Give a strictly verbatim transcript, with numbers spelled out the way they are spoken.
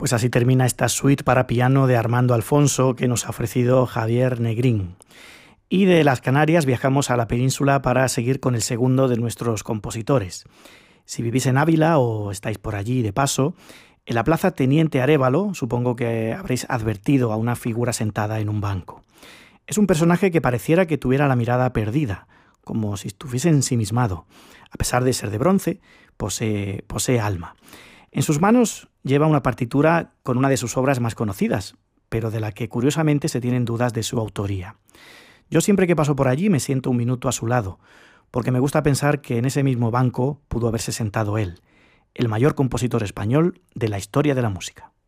Pues así termina esta suite para piano de Armando Alfonso que nos ha ofrecido Javier Negrín. Y de las Canarias viajamos a la península para seguir con el segundo de nuestros compositores. Si vivís en Ávila o estáis por allí de paso, en la plaza Teniente Arévalo supongo que habréis advertido a una figura sentada en un banco. Es un personaje que pareciera que tuviera la mirada perdida, como si estuviese ensimismado. A pesar de ser de bronce, posee, posee alma. En sus manos lleva una partitura con una de sus obras más conocidas, pero de la que curiosamente se tienen dudas de su autoría. Yo siempre que paso por allí me siento un minuto a su lado, porque me gusta pensar que en ese mismo banco pudo haberse sentado él, el mayor compositor español de la historia de la música.